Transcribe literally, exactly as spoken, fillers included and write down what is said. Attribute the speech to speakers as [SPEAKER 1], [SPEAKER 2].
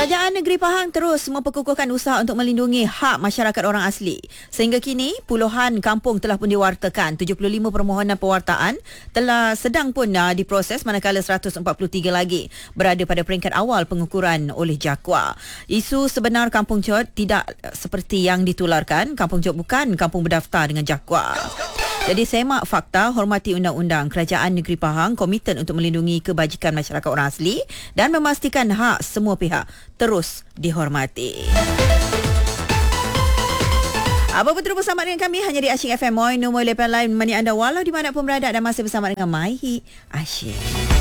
[SPEAKER 1] Kerajaan Negeri Pahang terus memperkukuhkan usaha untuk melindungi hak masyarakat orang asli. Sehingga kini, puluhan kampung telah pun diwartakan. tujuh puluh lima permohonan pewartaan telah sedang pun uh, diproses, manakala seratus empat puluh tiga lagi berada pada peringkat awal pengukuran oleh JAKWA. Isu sebenar Kampung Chot tidak seperti yang ditularkan. Kampung Chot bukan kampung berdaftar dengan JAKWA. Jadi semak fakta, hormati undang-undang. Kerajaan Negeri Pahang komited untuk melindungi kebajikan masyarakat orang asli dan memastikan hak semua pihak terus dihormati. Apa betul bersama dengan kami hanya di Asyik F M. Moi, nombor lepas lain menemani anda walau di mana pun berada dan masih bersama dengan Maihi Asyik.